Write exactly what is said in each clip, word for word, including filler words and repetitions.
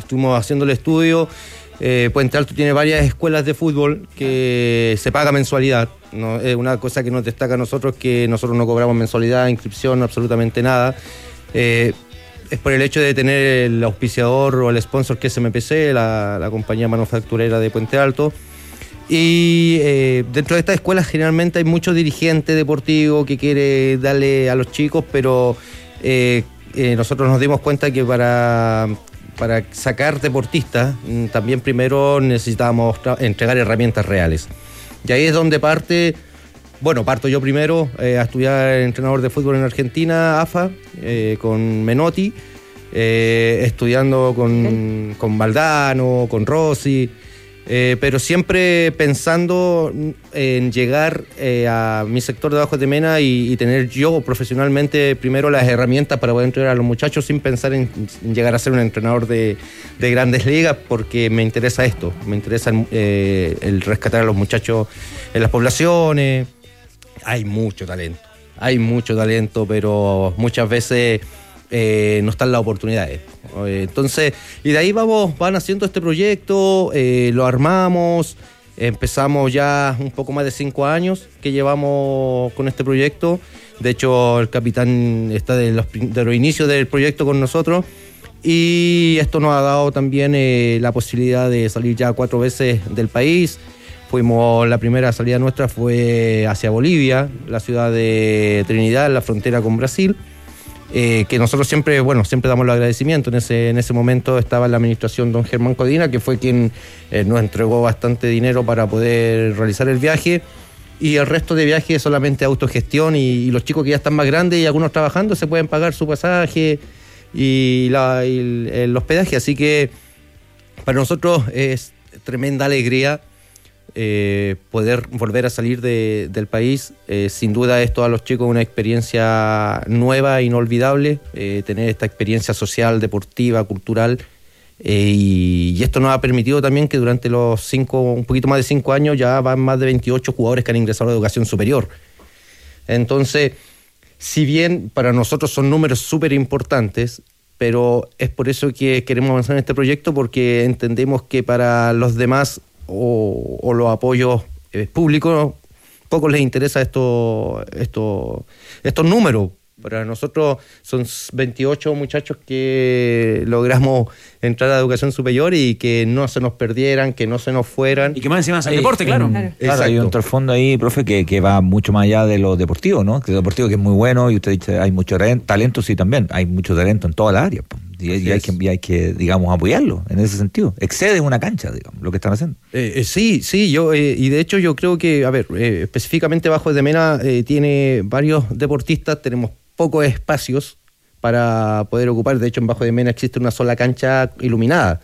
estuvimos haciendo el estudio. Eh, Puente Alto tiene varias escuelas de fútbol que se paga mensualidad, ¿no? Es una cosa que nos destaca a nosotros, que nosotros no cobramos mensualidad, inscripción, absolutamente nada. Eh, es por el hecho de tener el auspiciador o el sponsor que es M P C, la, la compañía manufacturera de Puente Alto. Y eh, dentro de estas escuelas generalmente hay mucho dirigente deportivo que quiere darle a los chicos, pero eh, eh, nosotros nos dimos cuenta que para... Para sacar deportistas, también primero necesitábamos tra- entregar herramientas reales. Y ahí es donde parte, bueno, parto yo primero eh, a estudiar entrenador de fútbol en Argentina, A F A, eh, con Menotti, eh, estudiando con, con Valdano, con Rossi, eh, pero siempre pensando en llegar eh, a mi sector de Bajos de Mena y, y tener yo profesionalmente primero las herramientas para poder entrenar a los muchachos sin pensar en, en llegar a ser un entrenador de, de grandes ligas, porque me interesa esto, me interesa eh, el rescatar a los muchachos en las poblaciones. Hay mucho talento, hay mucho talento, pero muchas veces eh, no están las oportunidades. Entonces, y de ahí vamos, van haciendo este proyecto, eh, lo armamos, empezamos ya un poco más de cinco años que llevamos con este proyecto. De hecho, el capitán está de los, de los inicios del proyecto con nosotros, y esto nos ha dado también eh, la posibilidad de salir ya cuatro veces del país. Fuimos, la primera salida nuestra fue hacia Bolivia, la ciudad de Trinidad, la frontera con Brasil. Eh, que nosotros siempre, bueno, siempre damos los agradecimientos. En ese, en ese momento estaba en la administración don Germán Codina, que fue quien eh, nos entregó bastante dinero para poder realizar el viaje, y el resto de viajes solamente autogestión, y, y los chicos que ya están más grandes y algunos trabajando se pueden pagar su pasaje y, la, y el, el hospedaje, así que para nosotros es tremenda alegría Eh, poder volver a salir de, del país. Eh, sin duda esto a los chicos es una experiencia nueva, inolvidable, eh, tener esta experiencia social, deportiva, cultural, eh, y, y esto nos ha permitido también que durante los cinco, un poquito más de cinco años ya van más de veintiocho jugadores que han ingresado a la educación superior. Entonces, si bien para nosotros son números súper importantes, pero es por eso que queremos avanzar en este proyecto, porque entendemos que para los demás O, o los apoyos eh, públicos, poco les interesa esto, esto, estos números. Para nosotros son veintiocho muchachos que logramos entrar a la educación superior y que no se nos perdieran, que no se nos fueran. Y que más encima hacen deporte, claro. Claro, claro, hay un trasfondo ahí, profe, que, que va mucho más allá de lo deportivo, ¿no? Que lo deportivo que es muy bueno, y usted dice, hay mucho talento, sí, también. Hay mucho talento en toda la área, y, y, hay que, y hay que, digamos, apoyarlo en ese sentido. Excede una cancha, digamos, lo que están haciendo. Eh, eh, sí, sí, yo eh, y de hecho yo creo que, a ver, eh, específicamente Bajos de Mena eh, tiene varios deportistas, tenemos pocos espacios para poder ocupar. De hecho, en Bajos de Mena existe una sola cancha iluminada.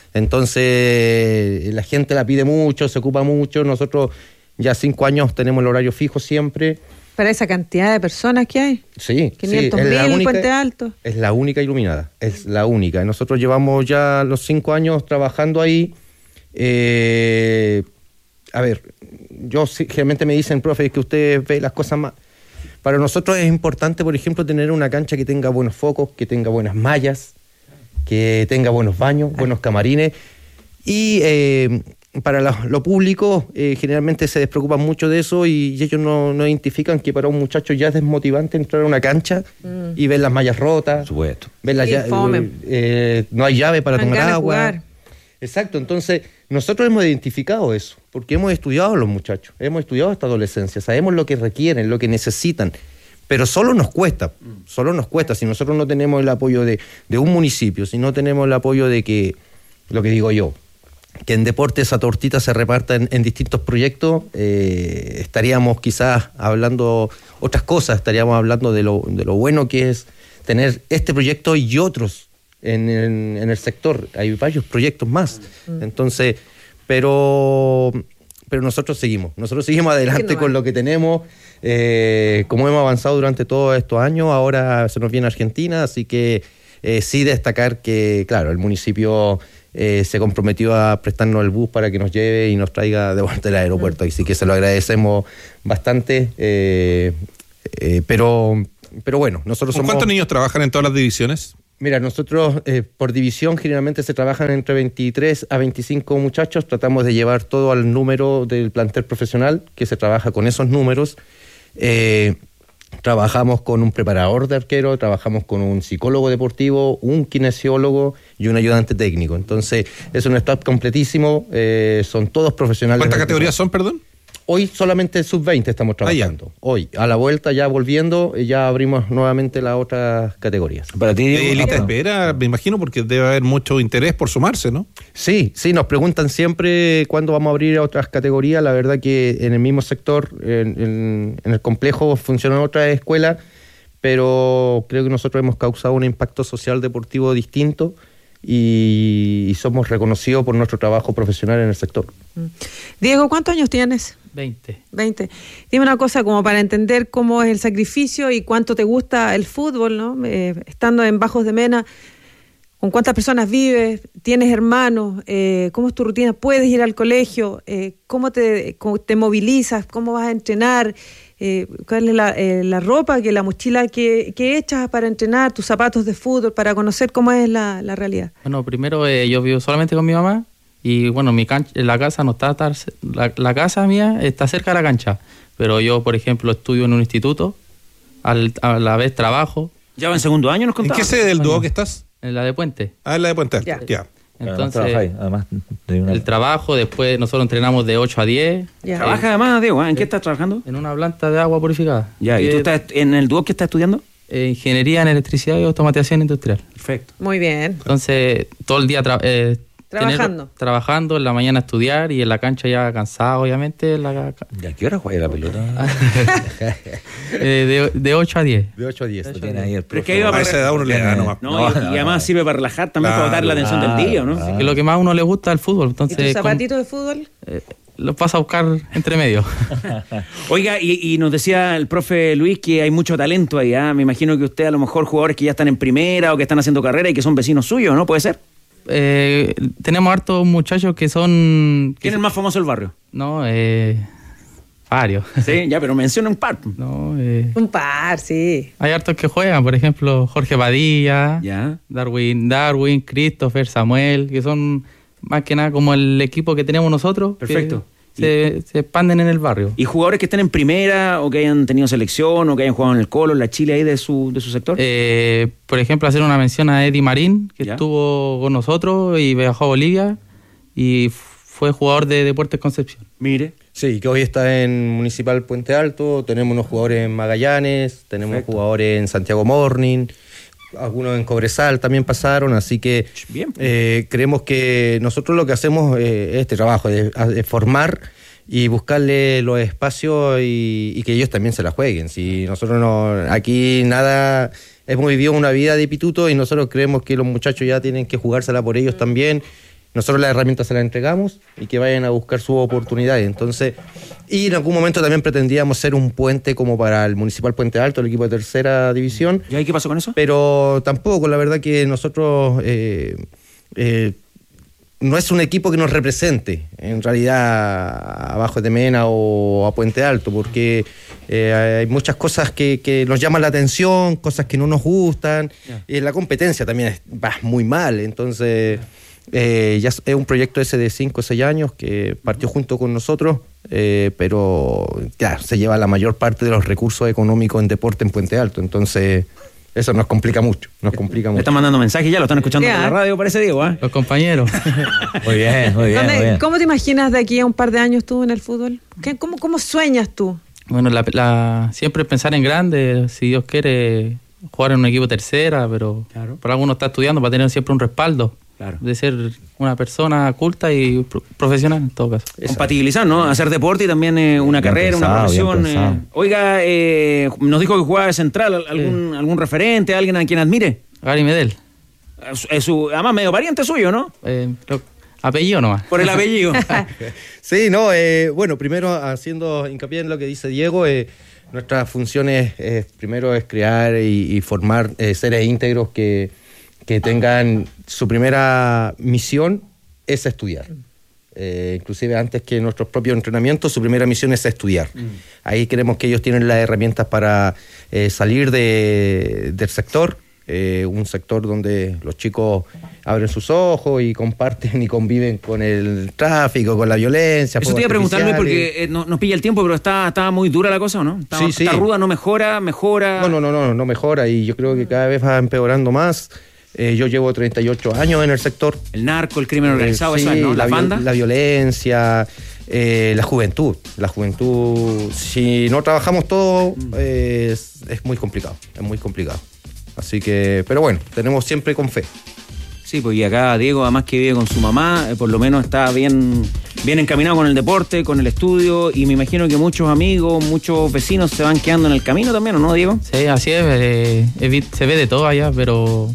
Entonces, la gente la pide mucho, se ocupa mucho. Nosotros ya cinco años tenemos el horario fijo siempre. Para esa cantidad de personas que hay. Sí, quinientos sí, mil en Puente Alto. Es la única iluminada, es la única. Nosotros llevamos ya los cinco años trabajando ahí. Eh, a ver, yo sí, generalmente me dicen, profe, es que usted ve las cosas más... Para nosotros es importante, por ejemplo, tener una cancha que tenga buenos focos, que tenga buenas mallas, que tenga buenos baños, buenos camarines. Y eh, para lo, lo público, eh, generalmente se despreocupan mucho de eso, y, y ellos no, no identifican que para un muchacho ya es desmotivante entrar a una cancha mm. y ver las mallas rotas. Por supuesto. Ver las sí, llave, eh, no hay llave para tomar agua. Jugar. Exacto, entonces nosotros hemos identificado eso, porque hemos estudiado a los muchachos, hemos estudiado esta adolescencia, sabemos lo que requieren, lo que necesitan, pero solo nos cuesta, solo nos cuesta. Si nosotros no tenemos el apoyo de, de un municipio, si no tenemos el apoyo de que, lo que digo yo, que en deporte esa tortita se reparta en, en distintos proyectos, eh, estaríamos quizás hablando otras cosas, estaríamos hablando de lo, de lo bueno que es tener este proyecto y otros en, en, en el sector. Hay varios proyectos más, mm. entonces, pero, pero nosotros seguimos, nosotros seguimos adelante no con lo que tenemos, eh, como hemos avanzado durante todos estos años. Ahora se nos viene Argentina, así que eh, sí destacar que, claro, el municipio eh, se comprometió a prestarnos el bus para que nos lleve y nos traiga de vuelta al aeropuerto, así que se lo agradecemos bastante, eh, eh, pero, pero bueno, nosotros somos... ¿Cuántos niños trabajan en todas las divisiones? Mira, nosotros eh, por división generalmente se trabajan entre veintitrés a veinticinco muchachos, tratamos de llevar todo al número del plantel profesional, que se trabaja con esos números. Eh, trabajamos con un preparador de arquero, trabajamos con un psicólogo deportivo, un kinesiólogo y un ayudante técnico. Entonces, es un staff completísimo, eh, son todos profesionales. ¿Cuántas categorías son, perdón? Hoy solamente sub veinte estamos trabajando. Ah, Hoy, a la vuelta, ya volviendo, ya abrimos nuevamente las otras categorías. Para ti, Eh, lista de espera, me imagino, porque debe haber mucho interés por sumarse, ¿no? Sí, sí, nos preguntan siempre cuándo vamos a abrir a otras categorías. La verdad que en el mismo sector, en, en, en el complejo, funcionan otras escuelas, pero creo que nosotros hemos causado un impacto social deportivo distinto y, y somos reconocidos por nuestro trabajo profesional en el sector. Diego, ¿cuántos años tienes? veinte. veinte. Dime una cosa como para entender cómo es el sacrificio y cuánto te gusta el fútbol, ¿no? Eh, estando en Bajos de Mena, ¿con cuántas personas vives? ¿Tienes hermanos? Eh, ¿Cómo es tu rutina? ¿Puedes ir al colegio? Eh, ¿Cómo te, cómo te movilizas? ¿Cómo vas a entrenar? Eh, ¿Cuál es la, eh, la ropa, que la mochila que, que echas para entrenar? ¿Tus zapatos de fútbol? Para conocer cómo es la, la realidad. Bueno, primero eh, yo vivo solamente con mi mamá. Y bueno, mi cancha, la casa no está, está la, la casa mía está cerca de la cancha, pero yo, por ejemplo, estudio en un instituto, al, a la vez trabajo. ¿Ya va en segundo año, nos ¿En contabas? qué sede del dúo que estás? En la de Puente. Ah, en la de Puente Alto, Ya. ya. Entonces, además, además de una... el trabajo, después nosotros entrenamos de ocho a diez. Ya. ¿Trabaja además, Diego? ¿eh? ¿En qué estás trabajando? En una planta de agua purificada. Ya, ¿y Eh, tú estás en el dúo que estás estudiando? eh, ingeniería en electricidad y automatización industrial. Perfecto. Muy bien. Entonces, todo el día tra- eh, Trabajando. tener- trabajando, en la mañana estudiar y en la cancha ya cansado, obviamente. En la, ca- ¿Y a qué hora juega la pelota? eh, de, de ocho a diez. De ocho a diez. Lo tiene ahí el Pero es profe. que iba A esa edad uno le da nomás. No, No, y, no, y además no. sirve para relajar también, Claro, para botar la atención claro, del día, ¿no? claro. Que lo que más a uno le gusta es el fútbol. ¿Y Entonces, tus con- zapatitos de fútbol? eh, lo pasa a buscar entre medio. Oiga, y, y nos decía el profe Luis que hay mucho talento ahí, ¿ah? Me imagino que usted a lo mejor jugadores que ya están en primera o que están haciendo carrera y que son vecinos suyos, ¿no? ¿Puede ser? Eh, tenemos hartos muchachos que son... que ¿Quién es el más famoso del barrio? No, eh, varios. Sí, ya, pero menciona un par. No, eh, Un par, sí. hay hartos que juegan, por ejemplo, Jorge Padilla, Ya. Darwin, Darwin, Christopher, Samuel, que son más que nada como el equipo que tenemos nosotros. que Perfecto. Se, se expanden en el barrio. ¿Y jugadores que estén en primera o que hayan tenido selección o que hayan jugado en el Colo, en la Chile ahí de su, de su sector? Eh, por ejemplo, hacer una mención a Eddie Marín, que Ya. estuvo con nosotros y viajó a Bolivia y fue jugador de Deportes Concepción. Mire. Sí, que hoy está en Municipal Puente Alto, tenemos unos jugadores en Magallanes, tenemos Perfecto. jugadores en Santiago Morning, algunos en Cobresal también pasaron, así que Bien. eh, creemos que nosotros lo que hacemos eh, es este trabajo de, de formar y buscarle los espacios y, y que ellos también se la jueguen. Si nosotros no, aquí nada, hemos vivido una vida de pituto y nosotros creemos que los muchachos ya tienen que jugársela por ellos también. Nosotros las herramientas se las entregamos y que vayan a buscar sus oportunidades. Entonces, y en algún momento también pretendíamos ser un puente como para el Municipal Puente Alto, el equipo de tercera división, ¿Y ahí qué pasó con eso? pero tampoco, la verdad que nosotros eh, eh, no es un equipo que nos represente en realidad abajo de Mena o a Puente Alto, porque eh, hay muchas cosas que, que nos llaman la atención, cosas que no nos gustan, y la competencia también es, va muy mal, entonces eh, ya es un proyecto ese de cinco o seis años que partió junto con nosotros, eh, pero ya se lleva la mayor parte de los recursos económicos en deporte en Puente Alto, entonces eso nos complica mucho, nos complica Le mucho. están mandando mensajes ya, lo están escuchando Ya. por la radio, parece, Diego, ¿ah? Los compañeros. Muy bien, muy bien, ¿Dónde- muy bien. ¿Cómo te imaginas de aquí a un par de años tú en el fútbol? ¿Qué- cómo, ¿Cómo sueñas tú? Bueno, la, la- siempre pensar en grande, si Dios quiere, jugar en un equipo tercera, pero Claro. por algo uno está estudiando para tener siempre un respaldo. Claro. De ser una persona culta y pro- profesional en todo caso. Compatibilizar, ¿no? Hacer deporte y también eh, una Bien carrera, una pensado, bien profesión. pensado. eh. Oiga, eh, nos dijo que jugaba de central. ¿Algún, algún referente, alguien a quien admire? Gary Medel, Es, es su, además, medio pariente suyo, ¿no? eh, creo- apellido nomás. Por el apellido. Sí, no, eh, bueno, primero haciendo hincapié en lo que dice Diego, eh, nuestra función es, es, primero es crear y, y formar eh, seres íntegros que, que tengan su primera misión es estudiar. Eh, inclusive antes que nuestros propios entrenamientos, su primera misión es estudiar. Mm. Ahí creemos que ellos tienen las herramientas para eh, salir de, del sector, eh, un sector donde los chicos abren sus ojos y comparten y conviven con el tráfico, con la violencia. Eso te iba a preguntarme porque eh, no, nos pilla el tiempo, pero está, está muy dura la cosa, ¿o no? Está, sí, sí. está ruda, no mejora, mejora. No, no, no, no, no mejora y yo creo que cada vez va empeorando más. Eh, yo llevo treinta y ocho años en el sector. El narco, el crimen organizado, eh, sí, eso es, ¿no? La, la banda. La violencia, eh, la juventud. La juventud, si no trabajamos todo, eh, es, es muy complicado, es muy complicado. Así que, pero bueno, tenemos siempre con fe. Sí, pues y acá Diego, además que vive con su mamá, eh, por lo menos está bien, bien encaminado con el deporte, con el estudio, y me imagino que muchos amigos, muchos vecinos se van quedando en el camino también, ¿o no, Diego? Sí, así es, eh, eh, se ve de todo allá, pero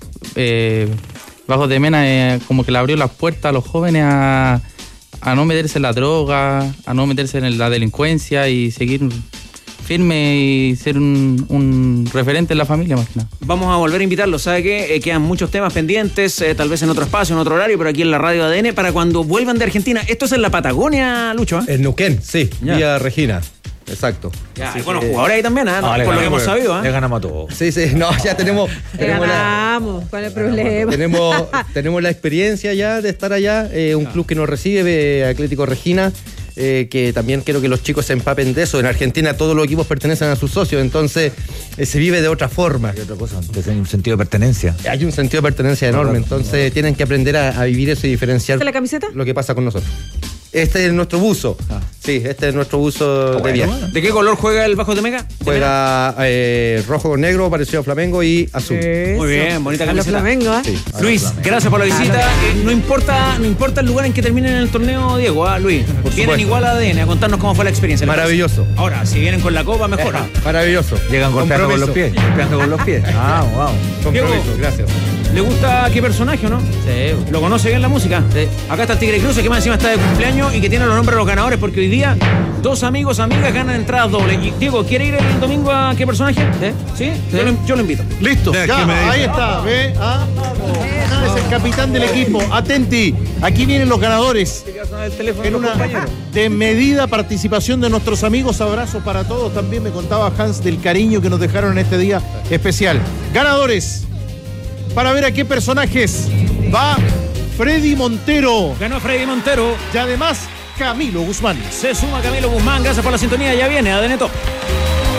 eh, Bajos de Mena eh, como que le abrió las puertas a los jóvenes a, a no meterse en la droga, a no meterse en la delincuencia y seguir firme y ser un, un referente en la familia, más que nada. Vamos a volver a invitarlos, ¿sabe qué? Eh, quedan muchos temas pendientes, eh, tal vez en otro espacio, en otro horario, pero aquí en la radio A D N, para cuando vuelvan de Argentina. Esto es en la Patagonia, Lucho, ¿eh? En Neuquén, sí, Ya. vía Regina, exacto. Ya, Así y bueno, que- jugadores ahí también, ¿eh? No, le por lo que ganamos, hemos sabido, Le ¿eh? ganamos a todos. Sí, sí, no, ya tenemos... Te tenemos la- ganamos, ¿cuál es el problema? Tenemos, tenemos la experiencia ya de estar allá, eh, un club que nos recibe, eh, Atlético Regina, eh, que también quiero que los chicos se empapen de eso. En Argentina todos los equipos pertenecen a sus socios, entonces eh, se vive de otra forma. Hay otra cosa, hay un sentido de pertenencia. Hay un sentido de pertenencia enorme, entonces tienen que aprender a, a vivir eso y diferenciar ¿Esta es la camiseta? lo que pasa con nosotros. Este es nuestro buzo. Ah. Sí, este es nuestro buzo de viaje. ¿De qué color juega el Bajos de Mega? Juega eh, rojo con negro, parecido a Flamengo, y azul. Muy bien, bonita A los camiseta. Flamengo, ¿eh? Sí. Luis, gracias por la visita. Eh, no importa, no importa el lugar en que terminen en el torneo, Diego, ¿ah, Luis? Vienen supuesto. igual a A D N a contarnos cómo fue la experiencia. ¿le parece? Maravilloso. Ahora, si vienen con la copa, mejor. ¿ah? Maravilloso. Llegan golpeando con los pies. Golpeando con los pies. Ah, wow. Compromiso, Diego. gracias. ¿Le gusta qué personaje o no? Sí, ¿Lo conoce bien la música? Sí. Acá está el Tigre Cruz, que más encima está de cumpleaños y que tiene los nombres de los ganadores, porque hoy día dos amigos, amigas ganan entradas dobles. Y Diego, ¿quiere ir el domingo a qué personaje? Sí. ¿Sí? Yo, lo, yo lo invito. Listo, Ya, ya, ¿qué me dice? ahí está, ¿ve? Ah, vamos. Es el capitán del equipo. Atenti, aquí vienen los ganadores. En una desmedida participación de nuestros amigos, abrazo para todos. También me contaba Hans del cariño que nos dejaron en este día especial. Ganadores, para ver a qué personajes va Freddy Montero Ganó Freddy Montero. y además Camilo Guzmán. Se suma Camilo Guzmán. Gracias por la sintonía. Ya viene A D N Top.